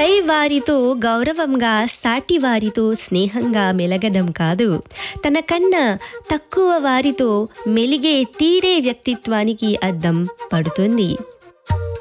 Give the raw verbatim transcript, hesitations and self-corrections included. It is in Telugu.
పై వారితో గౌరవంగా సాటి వారితో స్నేహంగా మెలగడం కాదు, తనకన్నా తక్కువ వారితో మెలిగే తీరే వ్యక్తిత్వానికి అద్దం పడుతుంది.